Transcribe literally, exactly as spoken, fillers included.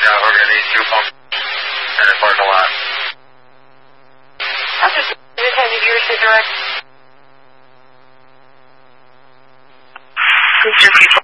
uh, we're going to need two pumps in the parking lot. I'm just attending yours to direct. Mister People.